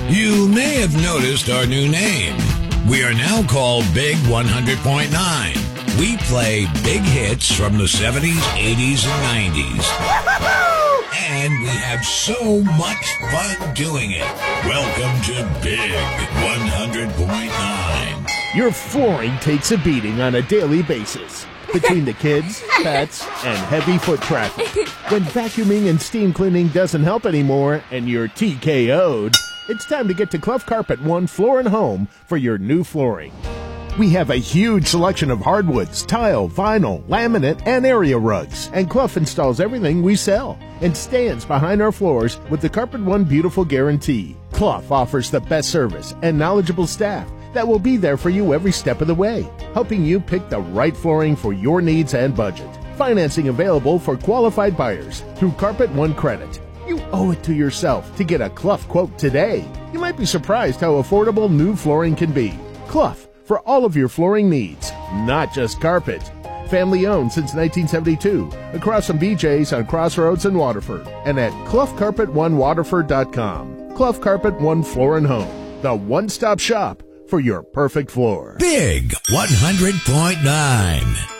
You may have noticed our new name. We are now called Big 100.9. We play big hits from the 70s, 80s, and 90s. And we have so much fun doing it. Welcome to Big 100.9. Your flooring takes a beating on a daily basis. Between the kids, pets, and heavy foot traffic. When vacuuming and steam cleaning doesn't help anymore and you're TKO'd, it's time to get to Clough Carpet One Floor & Home for your new flooring. We have a huge selection of hardwoods, tile, vinyl, laminate, and area rugs. And Clough installs everything we sell and stands behind our floors with the Carpet One Beautiful Guarantee. Clough offers the best service and knowledgeable staff that will be there for you every step of the way, helping you pick the right flooring for your needs and budget. Financing available for qualified buyers through Carpet One Credit. You owe it to yourself to get a Clough quote today. You might be surprised how affordable new flooring can be. Clough, for all of your flooring needs, not just carpet. Family owned since 1972, across from BJ's on Crossroads and Waterford, and at CloughCarpet1Waterford.com. Clough Carpet One Floor & Home, the one-stop shop for your perfect floor. Big 100.9.